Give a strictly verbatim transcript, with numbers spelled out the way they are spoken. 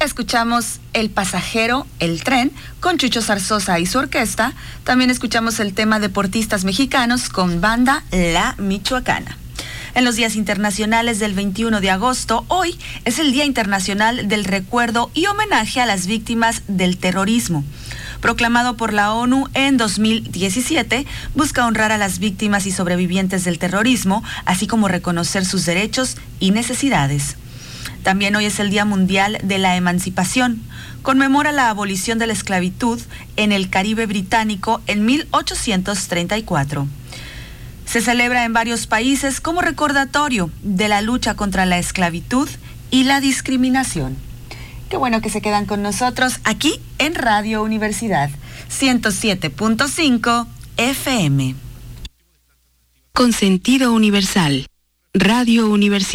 escuchamos El Pasajero, el Tren, con Chucho Zarzosa y su orquesta. También escuchamos el tema Deportistas Mexicanos con banda La Michoacana. En los días internacionales del veintiuno de agosto, hoy es el Día Internacional del Recuerdo y Homenaje a las Víctimas del Terrorismo. Proclamado por la ONU en dos mil diecisiete, busca honrar a las víctimas y sobrevivientes del terrorismo, así como reconocer sus derechos y necesidades. También hoy es el Día Mundial de la Emancipación. Conmemora la abolición de la esclavitud en el Caribe británico en mil ochocientos treinta y cuatro. Se celebra en varios países como recordatorio de la lucha contra la esclavitud y la discriminación. Qué bueno que se quedan con nosotros aquí en Radio Universidad ciento siete punto cinco F M. Con sentido universal. Radio Universidad.